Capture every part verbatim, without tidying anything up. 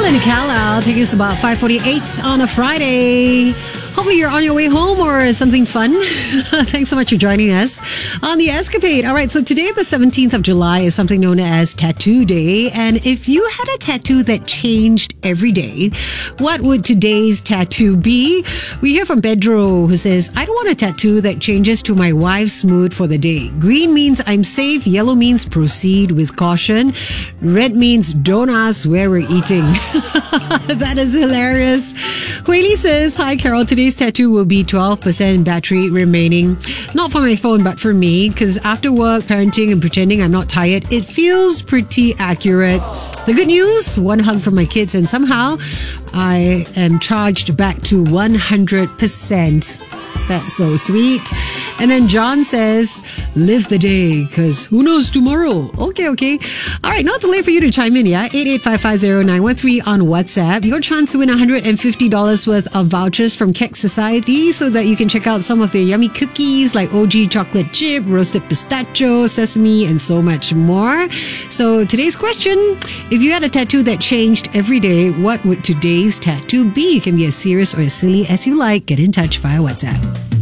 and Carlisle taking us about five forty-eight on a Friday. Hopefully you're on your way home or something fun. Thanks so much for joining us on The Escapade. All right, so today, the seventeenth of July, is something known as Tattoo Day. And if you had a tattoo that changed every day, what would today's tattoo be? We hear from Pedro, who says, I don't want a tattoo that changes to my wife's mood for the day. Green means I'm safe. Yellow means proceed with caution. Red means don't ask where we're eating. That is hilarious. Huili says, hi Carol, today's tattoo will be twelve percent battery remaining. Not for my phone, but for me, because after work, parenting and pretending I'm not tired, it feels pretty accurate. The good news, one hug from my kids and somehow I am charged back to one hundred percent. That's so sweet. And then John says, live the day, because who knows tomorrow? Okay, okay. All right, not too late for you to chime in, yeah? eight eight five five zero nine one three on WhatsApp. Your chance to win one hundred fifty dollars worth of vouchers from Kek Society so that you can check out some of their yummy cookies like O G chocolate chip, roasted pistachio, sesame, and so much more. So today's question, if you had a tattoo that changed every day, what would today's tattoo be? You can be as serious or as silly as you like. Get in touch via WhatsApp.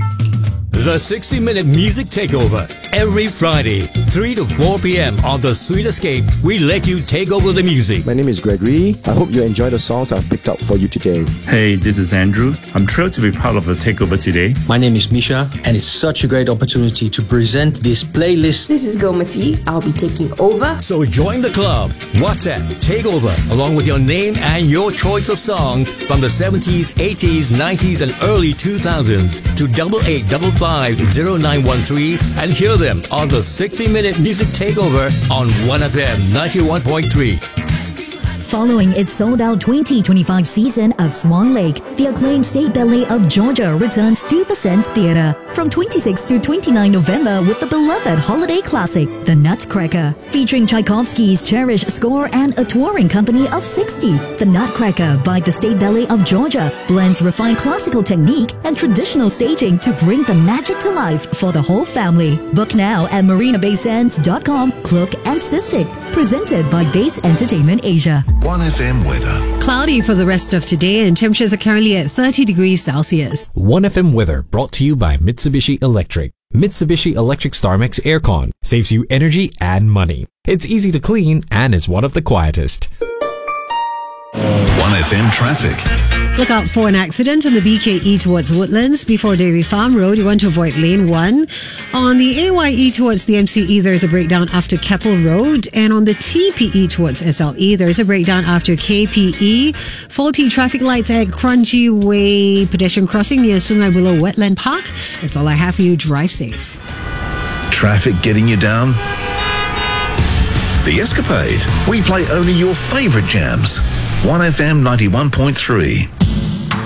The sixty minute Music Takeover. Every Friday, three to four p.m. on The Sweet Escape, we let you take over the music. My name is Gregory. I hope you enjoy the songs I've picked up for you today. Hey, this is Andrew. I'm thrilled to be part of the takeover today. My name is Misha, and it's such a great opportunity to present this playlist. This is Gomati. I'll be taking over. So join the club. WhatsApp Takeover, along with your name and your choice of songs from the seventies, eighties, nineties, and early two thousands to double eight double five zero nine one three and hear them on the sixty minute Music Takeover on one F M ninety-one point three. Following its sold-out twenty twenty-five season of Swan Lake, the acclaimed State Ballet of Georgia returns to the Sands Theatre from twenty-sixth to twenty-ninth November with the beloved holiday classic, The Nutcracker. Featuring Tchaikovsky's cherished score and a touring company of sixty, The Nutcracker by the State Ballet of Georgia blends refined classical technique and traditional staging to bring the magic to life for the whole family. Book now at marina bay sands dot com, Cloak and Cystic. Presented by Base Entertainment Asia. one F M weather. Cloudy for the rest of today and temperatures are currently at thirty degrees Celsius. one F M weather brought to you by Mitsubishi Electric. Mitsubishi Electric StarMax Aircon saves you energy and money. It's easy to clean and is one of the quietest. one F M traffic. Look out for an accident on the B K E towards Woodlands before Dairy Farm Road. You want to avoid lane one. On the A Y E towards the M C E, there's a breakdown after Keppel Road. And on the T P E towards S L E, there's a breakdown after K P E. Faulty traffic lights at Kranji Way pedestrian crossing near Sungai Buloh Wetland Park. That's all I have for you. Drive safe. Traffic getting you down? The Escapade. We play only your favourite jams. one F M ninety-one point three.